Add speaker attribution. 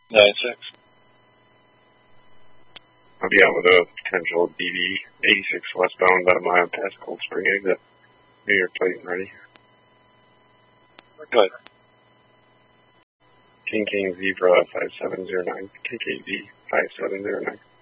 Speaker 1: 9-6.
Speaker 2: I'll be out with a potential DD 86 westbound about a mile past Cold Spring exit. New York plate ready.
Speaker 1: Go ahead.
Speaker 2: King Zebra 5709. KKZ 5709.